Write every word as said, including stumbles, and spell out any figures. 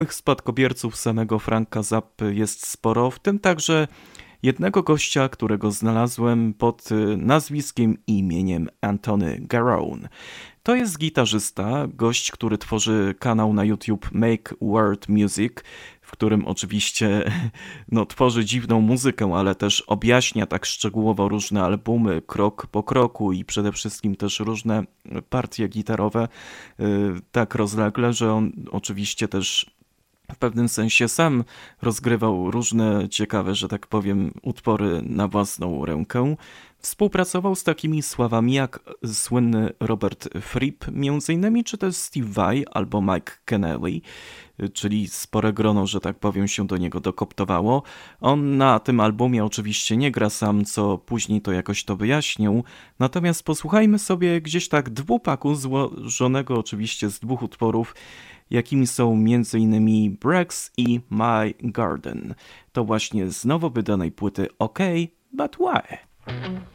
Spadkobierców samego Franka Zappy jest sporo, w tym także jednego gościa, którego znalazłem pod y, nazwiskiem i imieniem Anthony Garone. To jest gitarzysta, gość, który tworzy kanał na YouTube Make World Music, w którym oczywiście no, tworzy dziwną muzykę, ale też objaśnia tak szczegółowo różne albumy, krok po kroku i przede wszystkim też różne partie gitarowe, y, tak rozlegle, że on oczywiście też w pewnym sensie sam rozgrywał różne ciekawe, że tak powiem, utwory na własną rękę. Współpracował z takimi sławami jak słynny Robert Fripp między innymi, czy też Steve Vai albo Mike Kennelly, czyli spore grono, że tak powiem, się do niego dokoptowało. On na tym albumie oczywiście nie gra sam, co później to jakoś to wyjaśnił, natomiast posłuchajmy sobie gdzieś tak dwupaku złożonego oczywiście z dwóch utworów, jakimi są między innymi Breaks i My Garden. To właśnie z nowo wydanej płyty OK, But Why?